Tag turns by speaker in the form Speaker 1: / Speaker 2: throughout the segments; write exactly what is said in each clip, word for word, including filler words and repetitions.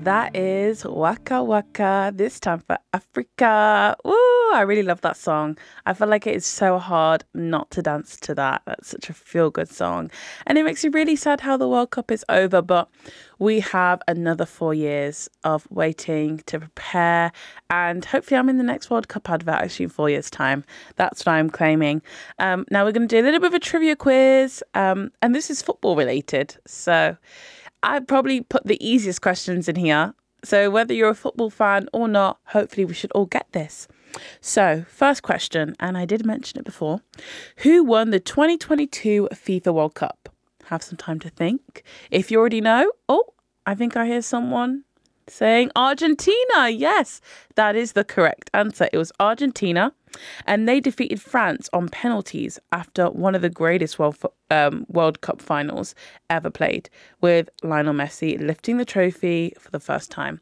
Speaker 1: that is Waka Waka, this time for Africa. Ooh, I really love that song. I feel like it is so hard not to dance to that. That's such a feel-good song. And it makes me really sad how the World Cup is over, but we have another four years of waiting to prepare. And hopefully I'm in the next World Cup advert actually in four years' time. That's what I'm claiming. Um, now we're going to do a little bit of a trivia quiz. Um, and this is football related. So I probably put the easiest questions in here. So whether you're a football fan or not, hopefully we should all get this. So first question, and I did mention it before. Who won the twenty twenty-two FIFA World Cup? Have some time to think. If you already know, oh, I think I hear someone saying Argentina. Yes, that is the correct answer. It was Argentina, and they defeated France on penalties after one of the greatest World, um, World Cup finals ever played, with Lionel Messi lifting the trophy for the first time.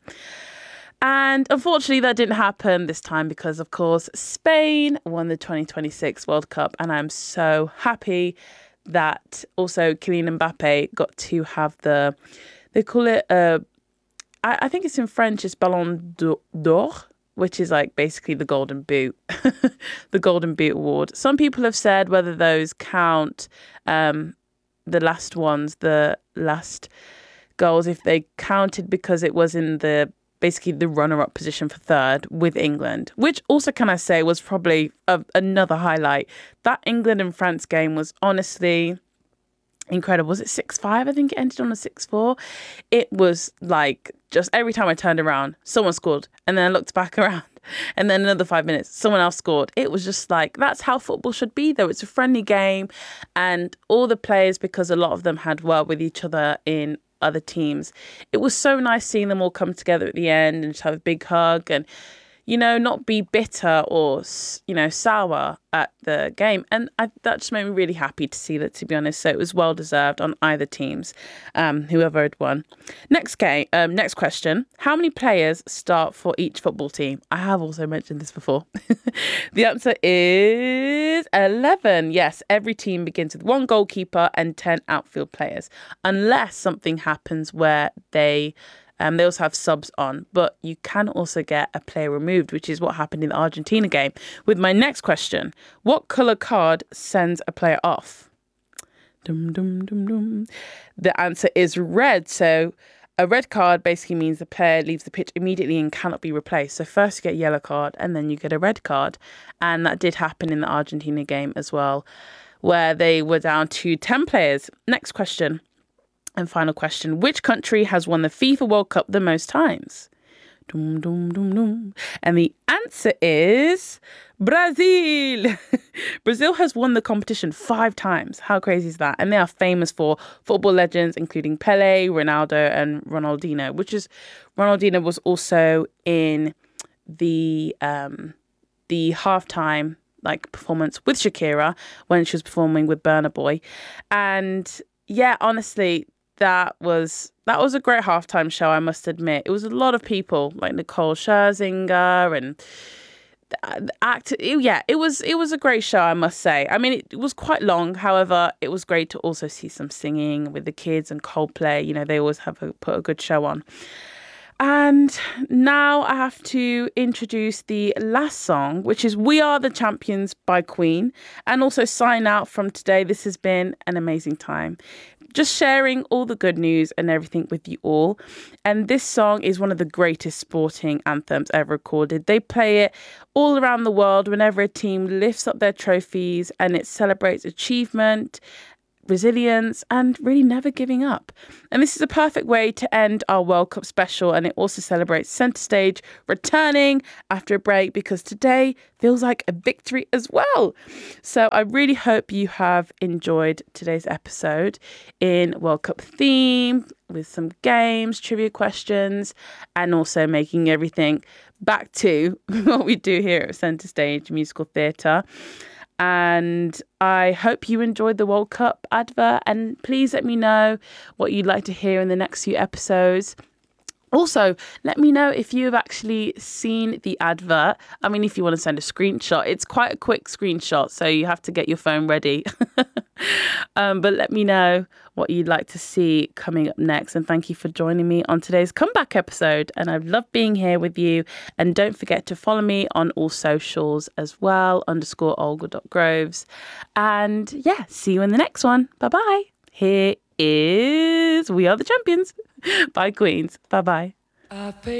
Speaker 1: And unfortunately, that didn't happen this time because, of course, Spain won the twenty twenty-six World Cup, and I'm so happy that also Kylian Mbappe got to have the, they call it, uh, I, I think it's in French, it's Ballon d'Or, which is like basically the Golden Boot, the Golden Boot Award. Some people have said whether those count, um, the last ones, the last goals, if they counted because it was in the basically the runner-up position for third with England, which also, can I say, was probably a, another highlight. That England and France game was honestly incredible. Was it six five? I think it ended on a six four. It was like, just every time I turned around, someone scored. And then I looked back around. And then another five minutes, someone else scored. It was just like, that's how football should be, though. It's a friendly game. And all the players, because a lot of them had worked with each other in other teams, it was so nice seeing them all come together at the end and just have a big hug and, you know, not be bitter or, you know, sour at the game. And I, that just made me really happy to see that, to be honest. So it was well deserved on either teams, um, whoever had won. Next game, um, next question. How many players start for each football team? I have also mentioned this before. The answer is eleven. Yes, every team begins with one goalkeeper and ten outfield players, unless something happens where they... Um, they also have subs on, but you can also get a player removed, which is what happened in the Argentina game. With my next question, what colour card sends a player off? Dum, dum, dum, dum. The answer is red. So a red card basically means the player leaves the pitch immediately and cannot be replaced. So first you get a yellow card and then you get a red card. And that did happen in the Argentina game as well, where they were down to ten players. Next question. And final question, which country has won the FIFA World Cup the most times? Dum, dum, dum, dum. And the answer is Brazil. Brazil has won the competition five times. How crazy is that? And they are famous for football legends, including Pele, Ronaldo, and Ronaldinho, which is, Ronaldinho was also in the, um, the halftime like performance with Shakira when she was performing with Burna Boy. And yeah, honestly, That was that was a great halftime show, I must admit. It was a lot of people, like Nicole Scherzinger and the act. It, yeah, it was it was a great show, I must say. I mean, it, it was quite long. However, it was great to also see some singing with the kids and Coldplay. You know, they always have a, put a good show on. And now I have to introduce the last song, which is We Are the Champions by Queen, and also sign out from today. This has been an amazing time, just sharing all the good news and everything with you all. And this song is one of the greatest sporting anthems ever recorded. They play it all around the world whenever a team lifts up their trophies, and it celebrates achievement, resilience, and really never giving up. And this is a perfect way to end our World Cup special, and it also celebrates Centre Stage returning after a break, because today feels like a victory as well. So I really hope you have enjoyed today's episode in World Cup theme, with some games, trivia questions, and also making everything back to what we do here at Centre Stage Musical Theatre. And I hope you enjoyed the World Cup advert, and please let me know what you'd like to hear in the next few episodes. Also, let me know if you have actually seen the advert. I mean, if you want to send a screenshot, it's quite a quick screenshot, so you have to get your phone ready. Um, but let me know what you'd like to see coming up next. And thank you for joining me on today's comeback episode. And I've loved being here with you. And don't forget to follow me on all socials as well, underscore olga.groves. And yeah, see you in the next one. Bye-bye. Here is We Are the Champions by Queens. Bye-bye.